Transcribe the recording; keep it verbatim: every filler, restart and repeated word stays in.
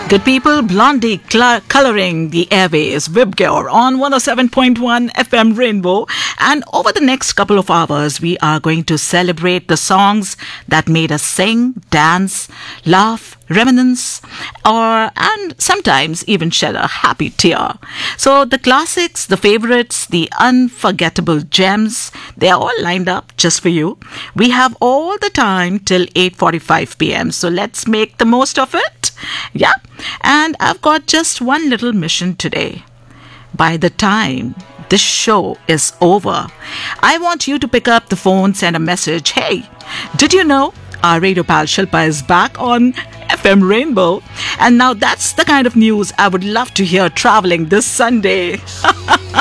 Good people, Blondie cl- coloring the airways, Vibgyor on one oh seven point one F M Rainbow. And over the next couple of hours, we are going to celebrate the songs that made us sing, dance, laugh, reminisce, or and sometimes even shed a happy tear. So the classics, the favorites, the unforgettable gems, they are all lined up just for you. We have all the time till eight forty-five p.m. So let's make the most of it. Yeah. And I've got just one little mission today. By the time this show is over, I want you to pick up the phone, send a message. Hey, did you know our radio pal Shilpa is back on F M Rainbow? And now that's the kind of news I would love to hear traveling this Sunday.